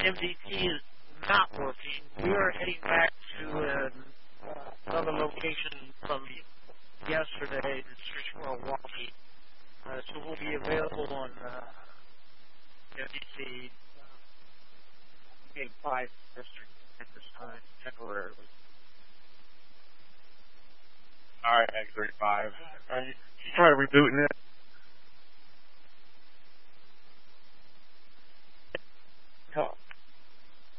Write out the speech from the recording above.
MDT is not working. We are heading back to another location from yesterday, the Street Milwaukee. So we'll be available on MDT Game 5 district at this time, temporarily. All right, X35. Are you trying to reboot it?